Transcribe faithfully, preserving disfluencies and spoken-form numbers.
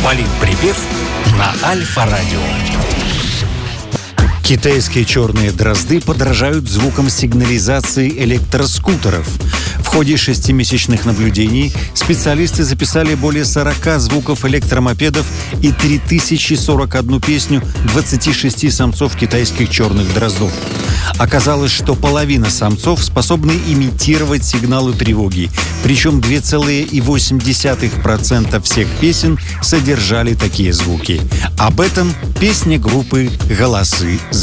Политприпев на Альфа-радио. Китайские черные дрозды подражают звукам сигнализации электроскутеров. В ходе шестимесячных наблюдений специалисты записали более сорока звуков электромопедов и три тысячи сорок одну песню двадцати шести самцов китайских черных дроздов. Оказалось, что половина самцов способны имитировать сигналы тревоги, причем два целых восемь десятых процента всех песен содержали такие звуки. Об этом песня группы «Голосы